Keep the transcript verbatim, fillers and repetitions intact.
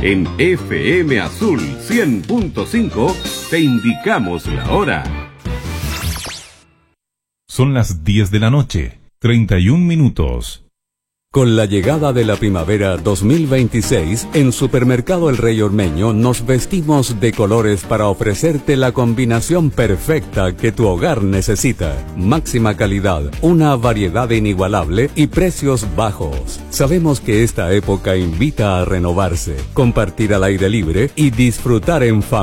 En F M Azul cien punto cinco te indicamos la hora. Son las diez de la noche, treinta y un minutos. Con la llegada de la primavera dos mil veintiséis, en Supermercado El Rey Ormeño nos vestimos de colores para ofrecerte la combinación perfecta que tu hogar necesita. Máxima calidad, una variedad inigualable y precios bajos. Sabemos que esta época invita a renovarse, compartir al aire libre y disfrutar en familia.